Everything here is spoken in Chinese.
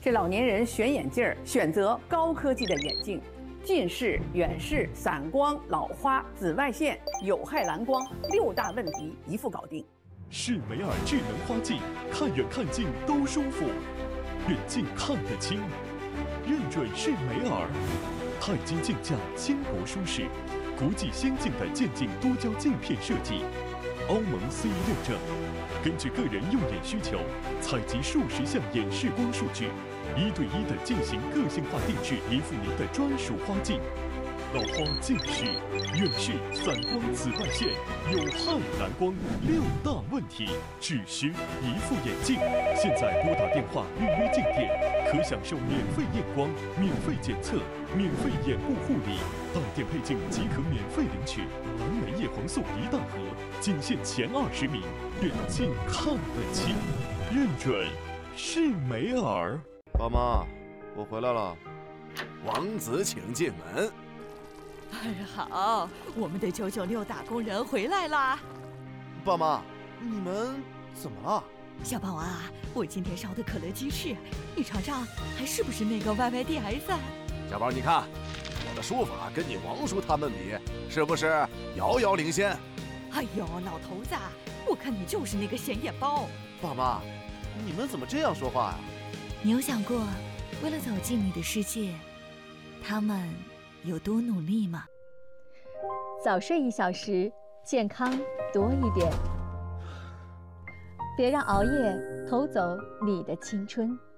这老年人选眼镜儿，选择高科技的眼镜，近视、远视、散光、老花、紫外线、有害蓝光6大问题一副搞定。 适美尔智能花镜，看远看近都舒服，远近看得清，认准是美尔。钛金镜架轻薄舒适，国际先进的渐进多焦镜片设计，欧盟 CE 认证。根据个人用眼需求，采集数十项眼视光数据，1对1的进行个性化定制，依附您的专属花镜。老花、近视、远视、散光、紫外线、有害蓝光6大问题，只需一副眼镜。现在拨打电话预约镜店，可享受免费验光、免费检测、免费眼部护理，到店配镜即可免费领取蓝莓叶黄素1大盒，仅限前20名。远近看得清，认准是美尔。 爸妈，我回来了。 王子请进门。 好，我们的996打工人回来啦！ 爸妈，你们怎么了？ 小宝啊，我今天烧的可乐鸡翅，你尝尝还是不是那个 YYDS？ 小宝，你看我的书法跟你王叔他们比，是不是遥遥领先？ 哎呦，老头子，我看你就是那个显眼包。 爸妈，你们怎么这样说话呀？ 你有想过，为了走进你的世界，他们有多努力吗？ 早睡1小时，健康多一点。别让熬夜偷走你的青春。